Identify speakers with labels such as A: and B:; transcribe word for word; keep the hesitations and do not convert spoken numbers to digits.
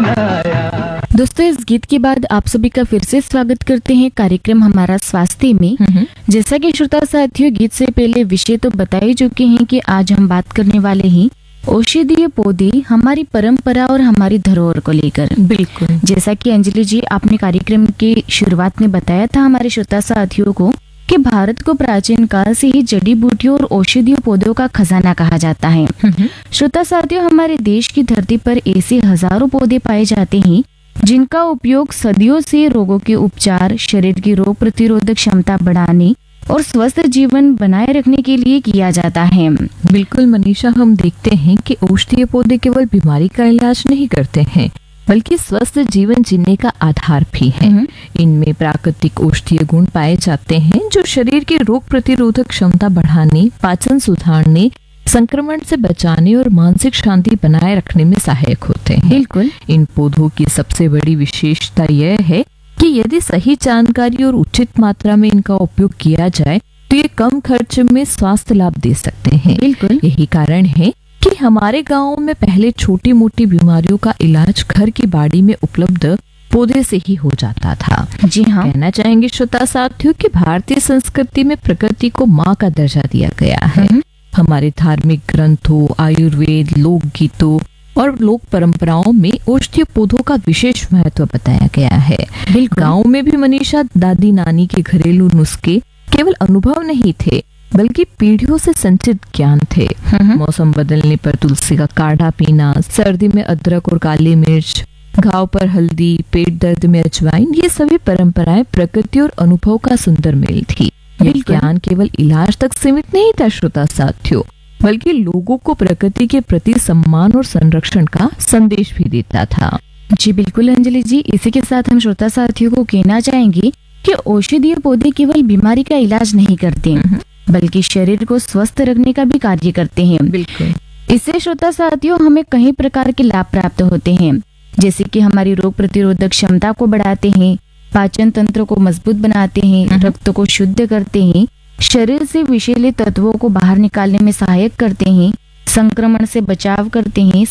A: बनाया।
B: दोस्तों, इस गीत के बाद आप सभी का फिर से स्वागत करते हैं कार्यक्रम हमारा स्वास्थ्य में। जैसा कि श्रोता साथियों, गीत से पहले विषय तो बता ही चुके हैं कि आज हम बात करने वाले हैं औषधीय पौधे, हमारी परंपरा और हमारी धरोहर को लेकर।
C: बिल्कुल,
B: जैसा कि अंजलि जी आपने कार्यक्रम की शुरुआत में बताया था हमारे श्रोता साथियों को कि भारत को प्राचीन काल से ही जड़ी बूटियों और औषधीय पौधों का खजाना कहा जाता है। श्रोता साथियों, हमारे देश की धरती पर ऐसे हजारों पौधे पाए जाते हैं जिनका उपयोग सदियों से रोगों के उपचार, शरीर की रोग प्रतिरोधक क्षमता बढ़ाने और स्वस्थ जीवन बनाए रखने के लिए किया जाता है।
C: बिल्कुल मनीषा, हम देखते हैं कि औषधीय पौधे केवल बीमारी का इलाज नहीं करते हैं बल्कि स्वस्थ जीवन जीने का आधार भी है। इनमें प्राकृतिक औषधीय गुण पाए जाते हैं जो शरीर की रोग प्रतिरोधक क्षमता बढ़ाने, पाचन सुधारने, संक्रमण से बचाने और मानसिक शांति बनाए रखने में सहायक होते हैं।
B: बिल्कुल,
C: इन पौधों की सबसे बड़ी विशेषता यह है कि यदि सही जानकारी और उचित मात्रा में इनका उपयोग किया जाए तो ये कम खर्च में स्वास्थ्य लाभ दे सकते हैं।
B: बिल्कुल,
C: यही कारण है कि हमारे गांवों में पहले छोटी मोटी बीमारियों का इलाज घर की बाड़ी में उपलब्ध पौधे से ही हो जाता था।
B: जी हाँ,
C: कहना चाहेंगे श्रोता साथियों कि भारतीय संस्कृति में प्रकृति को माँ का दर्जा दिया गया है। हमारे धार्मिक ग्रंथों, आयुर्वेद, लोकगीतों और लोक परंपराओं में औषधीय पौधों का विशेष महत्व बताया गया है। गांव में भी मनीषा, दादी नानी के घरेलू नुस्खे केवल अनुभव नहीं थे बल्कि पीढ़ियों से संचित ज्ञान थे। मौसम बदलने पर तुलसी का काढ़ा पीना, सर्दी में अदरक और काली मिर्च, घाव पर हल्दी, पेट दर्द में अजवाइन, ये सभी परंपराएं प्रकृति और अनुभव का सुंदर मेल थी। यह ज्ञान केवल इलाज तक सीमित नहीं था श्रोता साथियों, बल्कि लोगों को प्रकृति के प्रति सम्मान और संरक्षण का संदेश भी देता था।
B: जी बिल्कुल अंजलि जी, इसी के साथ हम श्रोता साथियों को कहना चाहेंगे कि औषधीय पौधे केवल बीमारी का इलाज नहीं करते बल्कि शरीर को स्वस्थ रखने का भी कार्य करते हैं।
C: बिल्कुल,
B: इससे श्रोता साथियों हमें कई प्रकार के लाभ प्राप्त होते हैं, जैसे कि हमारी रोग प्रतिरोधक क्षमता को बढ़ाते हैं, पाचन तंत्र को मजबूत बनाते हैं, रक्त को शुद्ध करते हैं, शरीर से विषैले तत्वों को बाहर निकालने में सहायक करते हैं, संक्रमण से बचाव करते हैं,